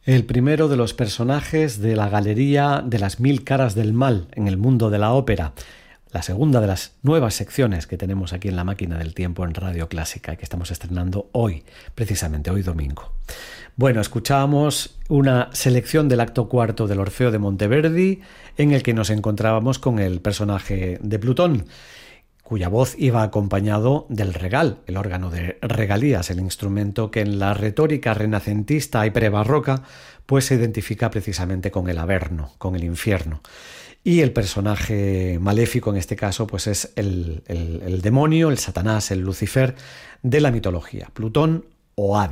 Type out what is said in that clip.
El primero de los personajes de la galería de las 1000 caras del mal en el mundo de la ópera. La segunda de las nuevas secciones que tenemos aquí en La Máquina del Tiempo en Radio Clásica y que estamos estrenando hoy, precisamente hoy domingo. Bueno, escuchábamos una selección del acto cuarto del Orfeo de Monteverdi en el que nos encontrábamos con el personaje de Plutón, cuya voz iba acompañado del regal, el órgano de regalías, el instrumento que en la retórica renacentista y prebarroca pues se identifica precisamente con el Averno, con el infierno. Y el personaje maléfico en este caso pues es el demonio, el Satanás, el Lucifer de la mitología, Plutón o Hades.